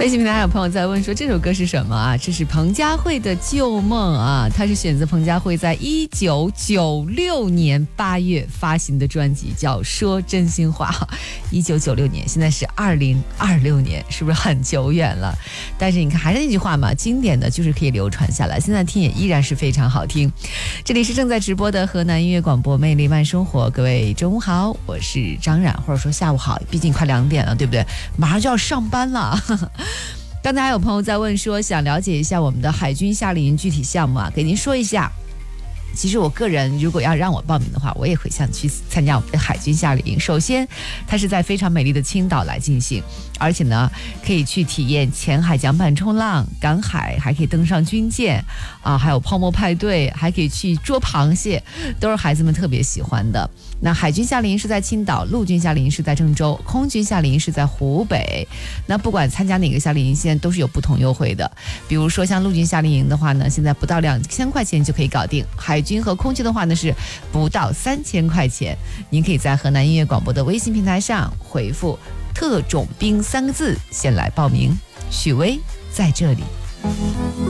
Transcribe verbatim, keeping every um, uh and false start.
微信平台还有朋友在问说这首歌是什么啊？这是彭佳慧的《旧梦》啊，它是选择彭佳慧在一九九六年八月发行的专辑，叫《说真心话》。一九九六年，现在是二零二六年，是不是很久远了？但是你看，还是那句话嘛，经典的就是可以流传下来，现在听也依然是非常好听。这里是正在直播的河南音乐广播《魅力慢生活》，各位中午好，我是张冉，或者说下午好，毕竟快两点了，对不对？马上就要上班了。刚才还有朋友在问说，想了解一下我们的海军夏令营具体项目啊，给您说一下。其实我个人如果要让我报名的话，我也会想去参加我们的海军夏令营。首先它是在非常美丽的青岛来进行，而且呢可以去体验前海甲板冲浪、赶海，还可以登上军舰啊，还有泡沫派对，还可以去捉螃蟹，都是孩子们特别喜欢的。那海军夏令营是在青岛，陆军夏令营是在郑州，空军夏令营是在湖北。那不管参加哪个夏令营，现在都是有不同优惠的。比如说像陆军夏令营的话呢，现在不到两千块钱就可以搞定；海军和空军的话呢是不到三千块钱。您可以在河南音乐广播的微信平台上回复“特种兵”三个字，先来报名。许巍在这里。